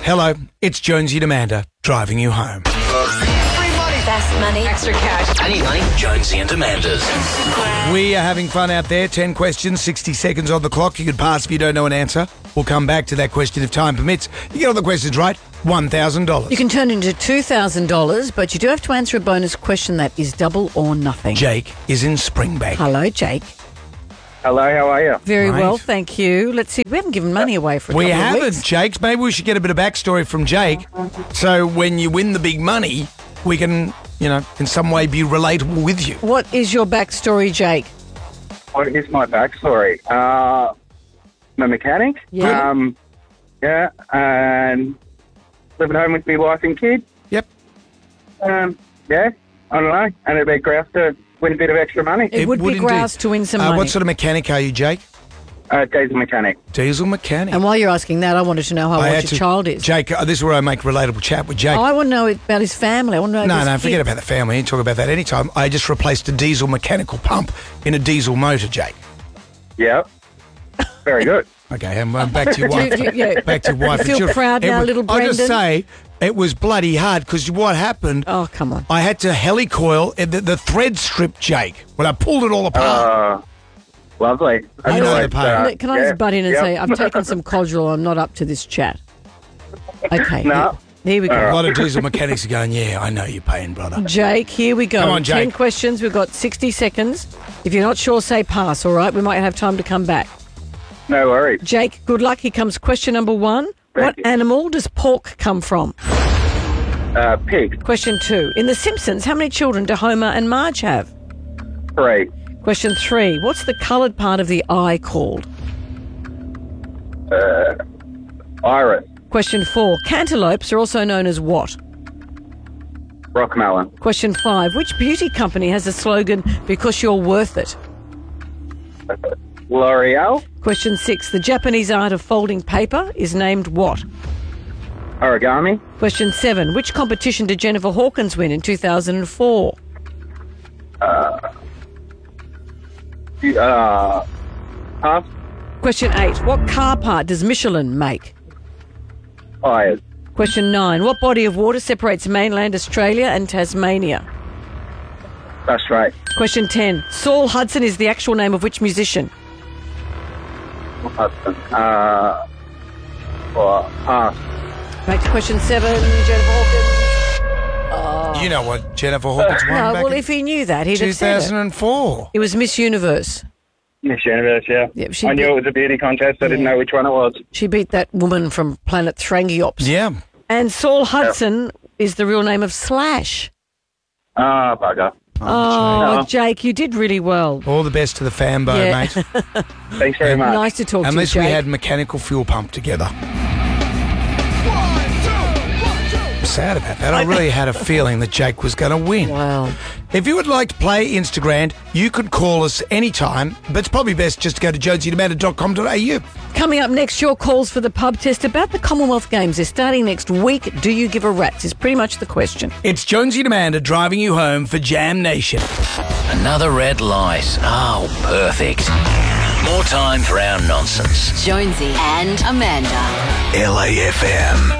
Hello, it's Jonesy and Amanda driving you home. Free money. Fast money. Extra cash. Any money? Jonesy and Amanda's. We are having fun out there. 10 questions, 60 seconds on the clock. You can pass if you don't know an answer. We'll come back to that question if time permits. You get all the questions right, $1,000. You can turn into $2,000, but you do have to answer a bonus question that is double or nothing. Jake is in Springbank. Hello, Jake. Hello, how are you? Very Right. well, thank you. Let's see. We haven't given money away for a We couple of haven't, weeks. Jake. Maybe we should get a bit of backstory from Jake. So when you win the big money, we can, in some way be relatable with you. What is your backstory, Jake? What is my backstory? I'm a mechanic. Yeah. Yeah, and living home with my wife and kid. Yep. Yeah, I don't know. And it'd be grouse to win a bit of extra money. It would be indeed. grouse to win some money. What sort of mechanic are you, Jake? Diesel mechanic. Diesel mechanic. And while you're asking that, I wanted to know how I old had your to- child is. Jake, this is where I make relatable chat with Jake. Oh, I want to know about his family. I want to know No, his forget kid. about the family. You can talk about that anytime. I just replaced a diesel mechanical pump in a diesel motor, Jake. Yep. Very good. Okay, and back to your wife. Yeah. Back to your wife. You feel and children. proud now, little I'll just Brendan? say, it was bloody hard because what happened, Oh, come on. I had to helicoil the thread strip, Jake, when I pulled it all apart. Lovely. I know the pain. Can I just butt in and say, I've taken some Codral. I'm not up to this chat. Okay. No. Here we go. A lot of diesel mechanics are going, yeah, I know your pain, brother. Jake, here we go. Come on, 10 Jake. questions. We've got 60 seconds. If you're not sure, say pass, all right? We might have time to come back. No worries. Jake, good luck. Here comes question number 1. What you. animal does pork come from? Pig. Question 2. In The Simpsons, how many children do Homer and Marge have? 3. Question 3. What's the coloured part of the eye called? Iris. Question 4. Cantaloupes are also known as what? Rockmelon. Question 5. Which beauty company has the slogan, because you're worth it? L'Oreal. Question 6. The Japanese art of folding paper is named what? Origami. Question 7. Which competition did Jennifer Hawkins win in 2004? Pass. Question 8. What car part does Michelin make? Tires. Question 9. What body of water separates mainland Australia and Tasmania? That's right. Question 10. Saul Hudson is the actual name of which musician? Hudson. Pass. Back to question 7. Jennifer Hawkins. You know what Jennifer Hawkins won No, back well, in if he knew that, he'd have said it. 2004. It was Miss Universe. Miss Universe, yeah. Yep, she I knew beat- it was a beauty contest. I didn't know which one it was. She beat that woman from Planet Thrangiops. Yeah. And Saul Hudson is the real name of Slash. Bugger. Oh, Jake, you did really well. All the best to the fanbo, Yeah. mate. Thanks very much. Nice to talk to you, Unless Jake. we had mechanical fuel pump together. I'm sad about that. I really had a feeling that Jake was going to win. Wow. If you would like to play Instagram, you could call us anytime, but it's probably best just to go to jonesydemanda.com.au. Coming up next, your calls for the pub test about the Commonwealth Games. They're starting next week. Do you give a rat's? Is pretty much the question. It's Jonesy and Amanda driving you home for Jam Nation. Another red light. Oh, perfect. More time for our nonsense. Jonesy and Amanda. LAFM.